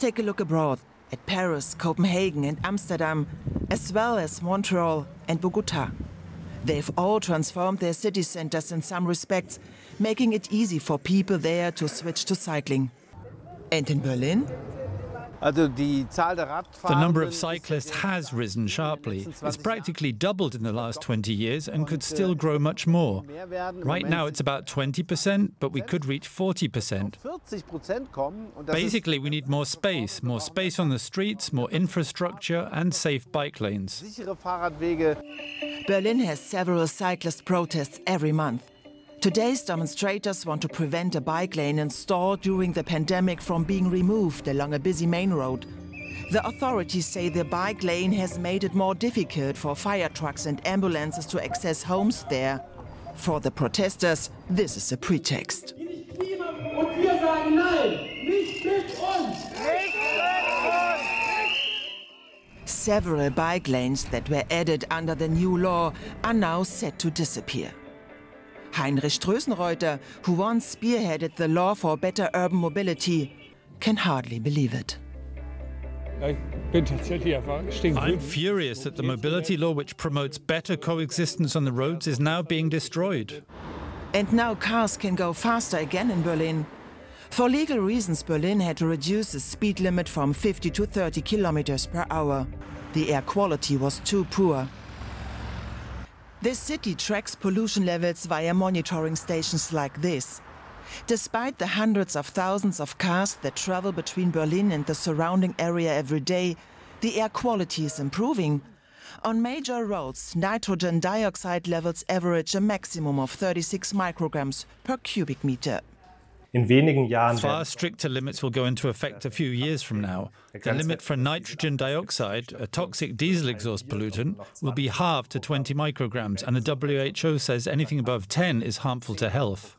take a look abroad at Paris, Copenhagen and Amsterdam, as well as Montreal and Bogota. They've all transformed their city centers in some respects, making it easy for people there to switch to cycling. And in Berlin? The number of cyclists has risen sharply. It's practically doubled in the last 20 years and could still grow much more. Right now it's about 20%, but we could reach 40%. Basically, we need more space on the streets, more infrastructure and safe bike lanes. Berlin has several cyclist protests every month. Today's demonstrators want to prevent a bike lane installed during the pandemic from being removed along a busy main road. The authorities say the bike lane has made it more difficult for fire trucks and ambulances to access homes there. For the protesters, this is a pretext. Several bike lanes that were added under the new law are now set to disappear. Heinrich Strösenreuter, who once spearheaded the law for better urban mobility, can hardly believe it. I'm furious that the mobility law, which promotes better coexistence on the roads, is now being destroyed. And now cars can go faster again in Berlin. For legal reasons, Berlin had to reduce the speed limit from 50 to 30 kilometers per hour. The air quality was too poor. This city tracks pollution levels via monitoring stations like this. Despite the hundreds of thousands of cars that travel between Berlin and the surrounding area every day, the air quality is improving. On major roads, nitrogen dioxide levels average a maximum of 36 micrograms per cubic meter. Far stricter limits will go into effect a few years from now. The limit for nitrogen dioxide, a toxic diesel exhaust pollutant, will be halved to 20 micrograms, and the WHO says anything above 10 is harmful to health.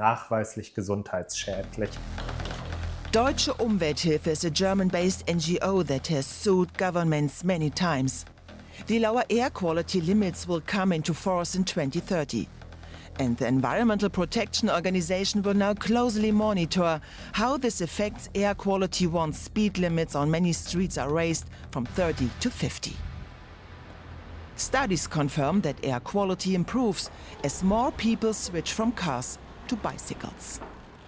Deutsche Umwelthilfe is a German-based NGO that has sued governments many times. The lower air quality limits will come into force in 2030. And the Environmental Protection Organization will now closely monitor how this affects air quality once speed limits on many streets are raised from 30 to 50. Studies confirm that air quality improves as more people switch from cars to bicycles.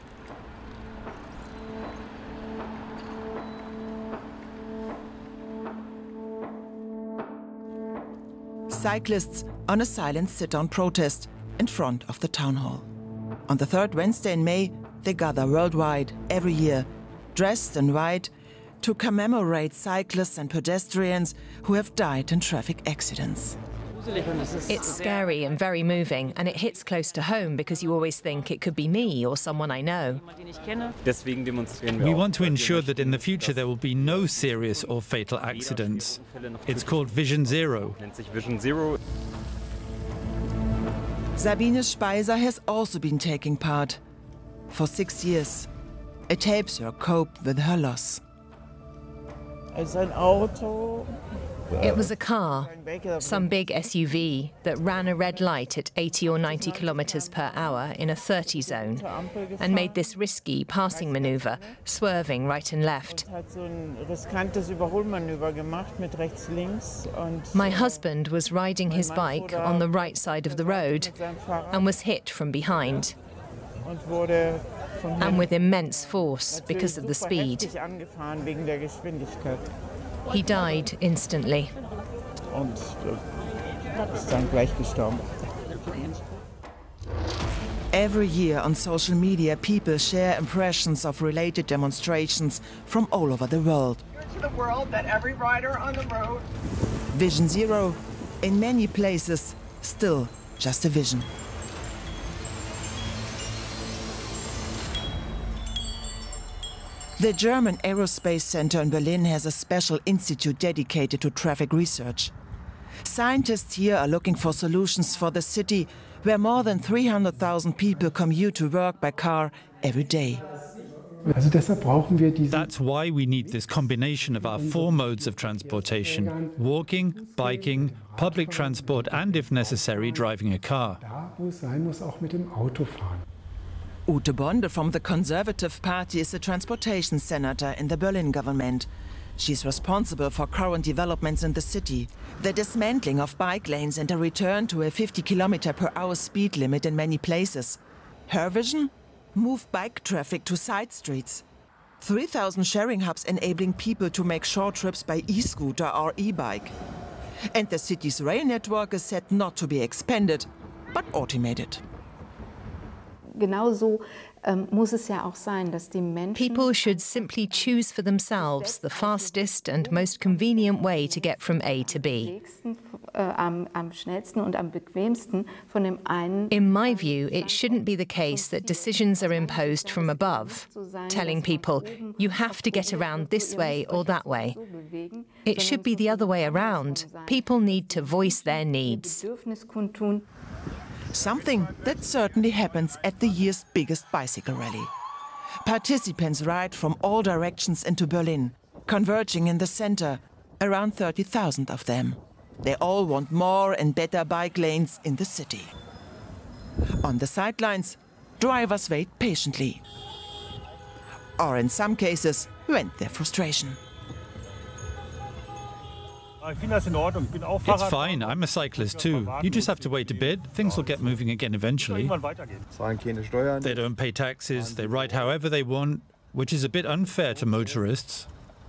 Cyclists on a silent sit-down protest in front of the town hall. On the third Wednesday in May, they gather worldwide every year, dressed in white, to commemorate cyclists and pedestrians who have died in traffic accidents. It's scary and very moving, and it hits close to home because you always think it could be me or someone I know. We want to ensure that in the future there will be no serious or fatal accidents. It's called Vision Zero. Sabine Speiser has also been taking part. For 6 years. It helps her cope with her loss. It was a car, some big SUV, that ran a red light at 80 or 90 kilometers per hour in a 30 zone and made this risky passing maneuver, swerving right and left. My husband was riding his bike on the right side of the road and was hit from behind, and with immense force because of the speed. He died instantly. Every year on social media, people share impressions of related demonstrations from all over the world. Vision Zero, in many places, still just a vision. The German Aerospace Center in Berlin has a special institute dedicated to traffic research. Scientists here are looking for solutions for the city where more than 300,000 people commute to work by car every day. That's why we need this combination of our 4 modes of transportation: walking, biking, public transport and, if necessary, driving a car. Ute Bonde from the Conservative Party is a transportation senator in the Berlin government. She's responsible for current developments in the city, the dismantling of bike lanes and a return to a 50 km/h speed limit in many places. Her vision? Move bike traffic to side streets. 3,000 sharing hubs enabling people to make short trips by e-scooter or e-bike. And the city's rail network is said not to be expanded, but automated. Genauso muss es ja auch sein, dass die Menschen People should simply choose for themselves the fastest and most convenient way to get from A to B. am schnellsten und am bequemsten von dem einen. In my view, it shouldn't be the case that decisions are imposed from above, telling people, you have to get around this way or that way. It should be the other way around. People need to voice their needs. Something that certainly happens at the year's biggest bicycle rally. Participants ride from all directions into Berlin, converging in the center, around 30,000 of them. They all want more and better bike lanes in the city. On the sidelines, drivers wait patiently. Or in some cases, vent their frustration. It's fine, I'm a cyclist too. You just have to wait a bit, things will get moving again eventually. They don't pay taxes, they ride however they want, which is a bit unfair to motorists.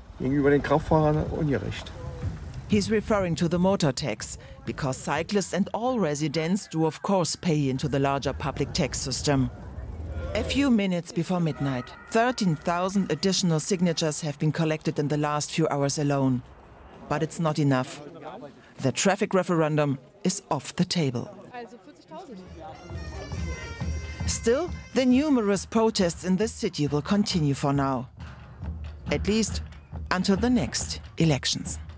He's referring to the motor tax, because cyclists and all residents do of course pay into the larger public tax system. A few minutes before midnight, 13,000 additional signatures have been collected in the last few hours alone. But it's not enough. The traffic referendum is off the table. Still, the numerous protests in this city will continue for now. At least until the next elections.